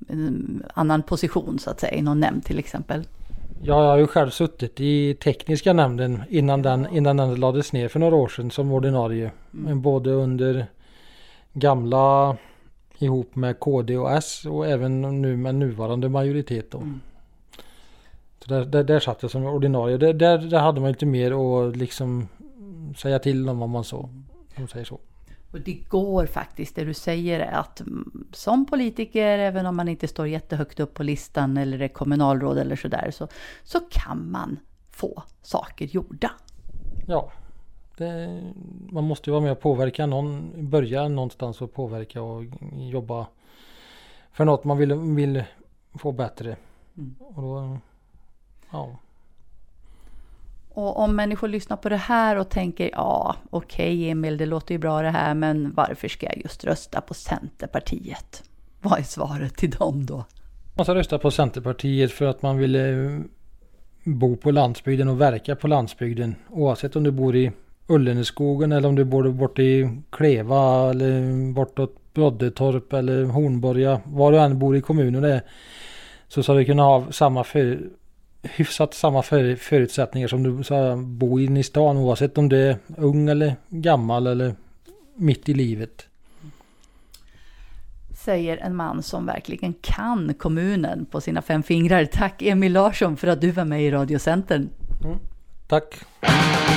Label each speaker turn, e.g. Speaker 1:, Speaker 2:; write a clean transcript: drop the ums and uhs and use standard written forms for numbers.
Speaker 1: en annan position så att säga, i någon nämnd till exempel?
Speaker 2: Ja, jag har ju själv suttit i tekniska nämnden innan den lades ner för några år sedan som ordinarie. Både under gamla ihop med KD och S och även nu med nuvarande majoritet då. Så där satt jag som ordinarie. Där hade man inte mer att liksom säga till om man så. Om säger så.
Speaker 1: Och det går faktiskt, det du säger är att som politiker, även om man inte står jättehögt upp på listan eller är kommunalråd eller sådär, så kan man få saker gjorda.
Speaker 2: Ja, man måste ju vara med och påverka börja någonstans och påverka och jobba för något man vill få bättre. Och då, ja.
Speaker 1: Och om människor lyssnar på det här och tänker, ja, okej Emil, det låter ju bra det här, men varför ska jag just rösta på Centerpartiet? Vad är svaret till dem då?
Speaker 2: Man ska rösta på Centerpartiet för att man vill bo på landsbygden och verka på landsbygden. Oavsett om du bor i Ulleneskogen eller om du bor borta i Kleva eller bortåt Broddetorp eller Hornborga. Var du än bor i kommunen är, så ska du kunna ha hyfsat samma förutsättningar som du ska bo in i stan, oavsett om du är ung eller gammal eller mitt i livet.
Speaker 1: Säger en man som verkligen kan kommunen på sina 5 fingrar. Tack Emil Larsson för att du var med i Radiocentern.
Speaker 2: Tack.